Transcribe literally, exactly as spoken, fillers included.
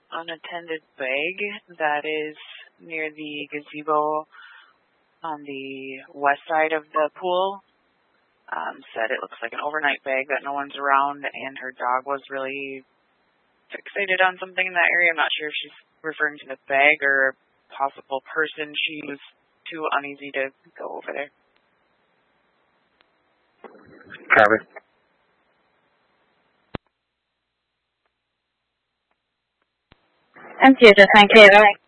unattended bag that is near the gazebo on the west side of the pool. Um, said it looks like an overnight bag that no one's around, and her dog was really fixated on something in that area. I'm not sure if she's referring to the bag or a possible person. She was too uneasy to go over there. Copy. And Future, thank you.